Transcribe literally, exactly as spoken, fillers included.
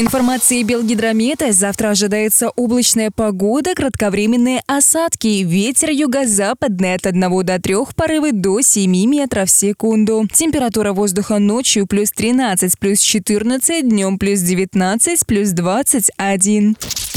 информации Белгидромета, завтра ожидается облачная погода, кратковременные осадки, ветер юго-западный от одного до трёх, порывы до семи метров в секунду. Температура воздуха ночью плюс тринадцать, плюс четырнадцать, днем плюс девятнадцать, плюс двадцать один.